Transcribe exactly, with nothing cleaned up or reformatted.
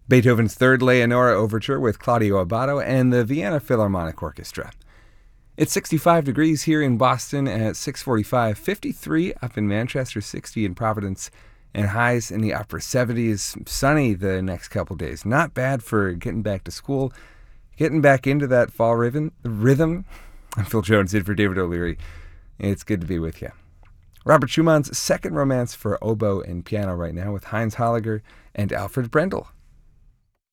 Beethoven's Third Leonora Overture with Claudio Abbado and the Vienna Philharmonic Orchestra. It's sixty-five degrees here in Boston at six forty-five, fifty-three up in Manchester, sixty in Providence, and highs in the upper seventies. Sunny the next couple days. Not bad for getting back to school, getting back into that fall rhythm. rhythm. I'm Phil Jones in for David O'Leary. It's good to be with you. Robert Schumann's Second Romance for oboe and piano right now with Heinz Holliger and Alfred Brendel.